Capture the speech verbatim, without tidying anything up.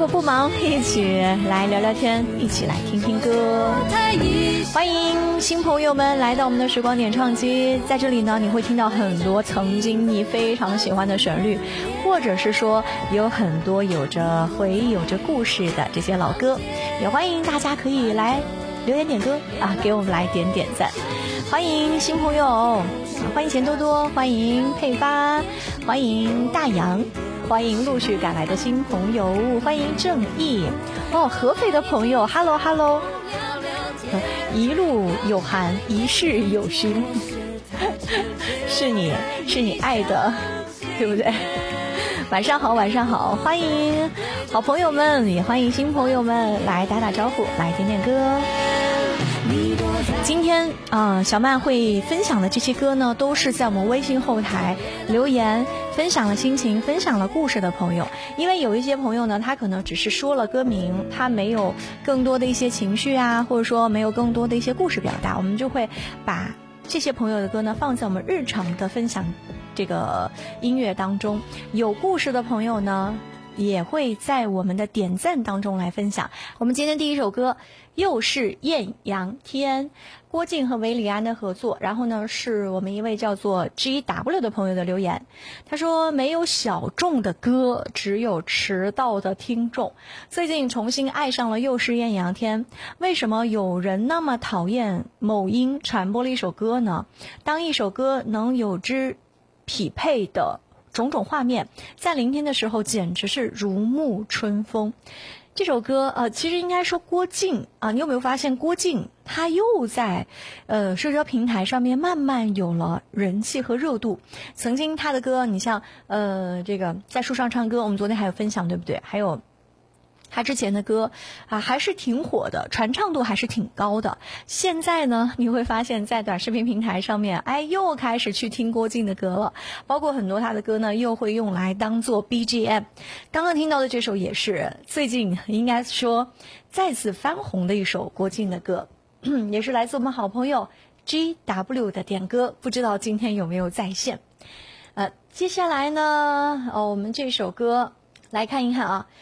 有不忙，一起来聊聊天，一起来听听歌。欢迎新朋友们来到我们的时光点唱机，在这里呢，你会听到很多曾经你非常喜欢的旋律，或者是说有很多有着回忆、有着故事的这些老歌。也欢迎大家可以来留言点歌啊，给我们来点点赞。欢迎新朋友，欢迎钱多多，欢迎佩发，欢迎大洋，欢迎陆续赶来的新朋友，欢迎正义哦，合肥的朋友 ，Hello Hello， 一路有寒，一世有熏，是你是你爱的，对不对？晚上好，晚上好，欢迎好朋友们，也欢迎新朋友们来打打招呼，来点点歌。今天啊、呃，小曼会分享的这些歌呢，都是在我们微信后台留言分享了心情、分享了故事的朋友。因为有一些朋友呢，他可能只是说了歌名，他没有更多的一些情绪啊，或者说没有更多的一些故事表达，我们就会把这些朋友的歌呢放在我们日常的分享这个音乐当中。有故事的朋友呢，也会在我们的点赞当中来分享。我们今天第一首歌又是艳阳天，郭靖和韦礼安的合作，然后呢是我们一位叫做 G W 的朋友的留言。他说，没有小众的歌，只有迟到的听众。最近重新爱上了又是艳阳天，为什么有人那么讨厌某音传播了一首歌呢？当一首歌能有之匹配的种种画面，在聆听的时候简直是如沐春风。这首歌呃，其实应该说郭靖啊、呃，你有没有发现郭靖他又在呃社交平台上面慢慢有了人气和热度。曾经他的歌，你像呃这个在树上唱歌，我们昨天还有分享，对不对？还有他之前的歌啊，还是挺火的，传唱度还是挺高的。现在呢，你会发现在短视频平台上面，哎，又开始去听郭靖的歌了，包括很多他的歌呢，又会用来当做 B G M。刚刚听到的这首也是最近应该说再次翻红的一首郭靖的歌，也是来自我们好朋友 G W 的点歌，不知道今天有没有在线？呃，接下来呢，哦，我们这首歌来看一看啊。